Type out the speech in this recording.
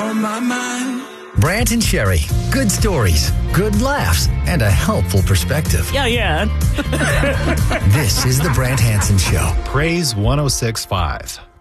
on my mind. Brant and Sherry. Good stories, good laughs, and a helpful perspective. Yeah. This is the Brant Hansen Show. Praise 106.5.